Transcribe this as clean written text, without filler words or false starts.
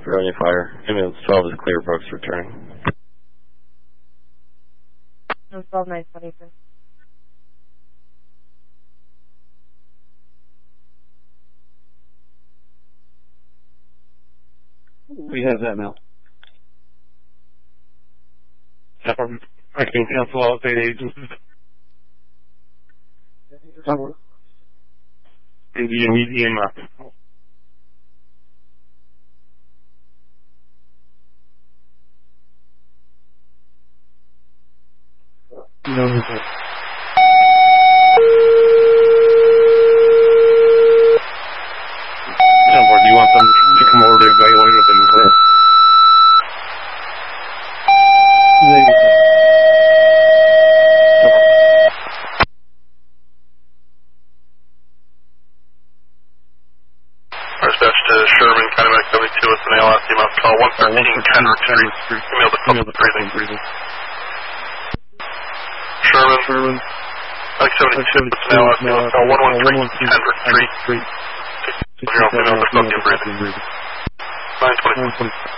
for any fire. Ambulance 12 is clear, Brooks returning. 12-9-23. We have that now. I can cancel all state agencies. Indian EMF. No, Or do you want them to come over to evaluate what they can clear? Dispatch to Sherman, County Medic 72, it's an ALS, EMF call 113 Kendrick Street. Email the breathing. Sherman, Medic 72, it's an ALS, EMF call 113 Kendrick Street. 0 for breathing. 920.